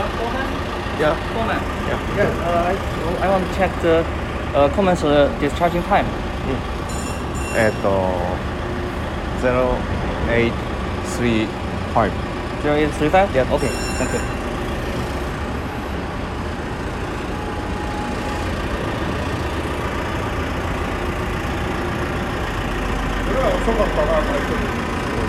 Coleman? Yeah. Coleman. Yeah. Yes, I want to check the Coleman's discharging time. 0835. 0835? Yeah. Okay, thank you. 그래, 엄청 갔다가